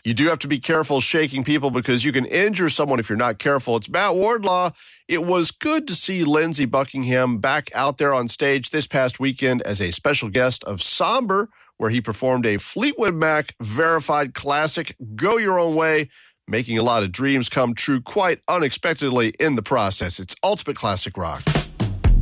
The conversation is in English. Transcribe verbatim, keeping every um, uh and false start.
You do have to be careful shaking people because you can injure someone if you're not careful. It's Matt Wardlaw. It was good to see Lindsey Buckingham back out there on stage this past weekend as a special guest of Somber, where he performed a Fleetwood Mac verified classic, Go Your Own Way, making a lot of dreams come true quite unexpectedly in the process. It's ultimate classic rock.